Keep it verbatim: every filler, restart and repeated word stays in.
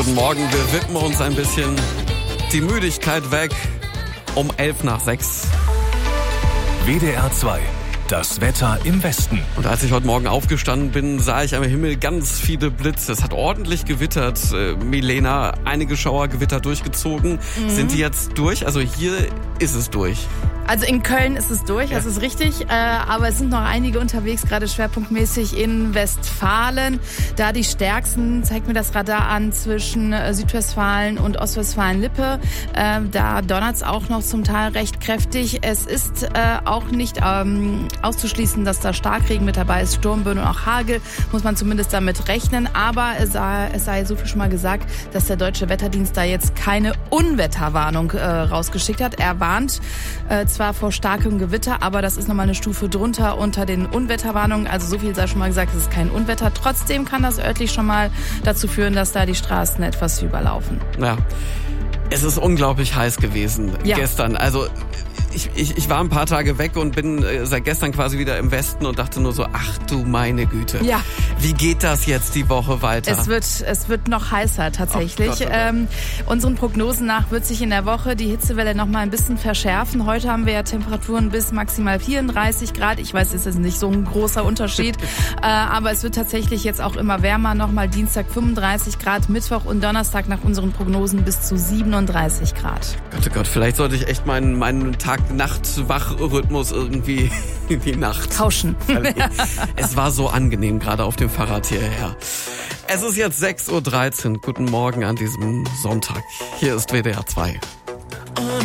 Guten Morgen, wir wippen uns ein bisschen die Müdigkeit weg um elf nach sechs. W D R zwei, das Wetter im Westen. Und als ich heute Morgen aufgestanden bin, sah ich am Himmel ganz viele Blitze. Es hat ordentlich gewittert. Äh, Milena, einige Schauergewitter durchgezogen. Mhm. Sind die jetzt durch? Also hier ist es durch. Also in Köln ist es durch, ja. Das ist richtig, äh, aber es sind noch einige unterwegs, gerade schwerpunktmäßig in Westfalen. Da die stärksten, zeigt mir das Radar an, zwischen äh, Südwestfalen und Ostwestfalen-Lippe. Äh, da donnert es auch noch zum Teil recht kräftig. Es ist äh, auch nicht ähm, auszuschließen, dass da Starkregen mit dabei ist, Sturmböen und auch Hagel, muss man zumindest damit rechnen. Aber es sei, es sei so viel schon mal gesagt, dass der Deutsche Wetterdienst da jetzt keine Unwetterwarnung äh, rausgeschickt hat. Er warnt äh, zwar vor starkem Gewitter, aber das ist nochmal eine Stufe drunter unter den Unwetterwarnungen. Also so viel sei schon mal gesagt, es ist kein Unwetter. Trotzdem kann das örtlich schon mal dazu führen, dass da die Straßen etwas überlaufen. Ja, es ist unglaublich heiß gewesen ja. gestern. Also ich, ich, ich war ein paar Tage weg und bin äh, seit gestern quasi wieder im Westen und dachte nur so, ach du meine Güte. Ja. Wie geht das jetzt die Woche weiter? Es wird, es wird noch heißer tatsächlich. Oh Gott, oh Gott. Ähm, unseren Prognosen nach wird sich in der Woche die Hitzewelle noch mal ein bisschen verschärfen. Heute haben wir ja Temperaturen bis maximal vierunddreißig Grad. Ich weiß, es ist nicht so ein großer Unterschied, äh, aber es wird tatsächlich jetzt auch immer wärmer. Nochmal Dienstag fünfunddreißig Grad, Mittwoch und Donnerstag nach unseren Prognosen bis zu siebenunddreißig Grad. Gott, oh Gott, vielleicht sollte ich echt meinen, meinen Tag-Nacht-Wach-Rhythmus irgendwie in die Nacht tauschen. Es war so angenehm, gerade auf dem Fahrrad hierher. Es ist jetzt sechs Uhr dreizehn. Guten Morgen an diesem Sonntag. Hier ist W D R zwei.